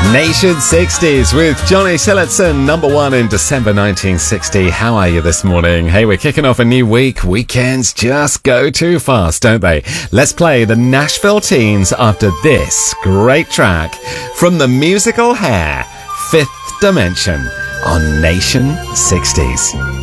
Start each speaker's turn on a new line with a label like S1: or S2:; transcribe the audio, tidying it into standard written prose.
S1: Nation 60s with Johnny Tillotson, number one in December 1960. How are you this morning? Hey, we're kicking off a new week. Weekends just go too fast, don't they? Let's play the Nashville Teens after this great track from the musical Hair, Fifth Dimension on Nation 60s.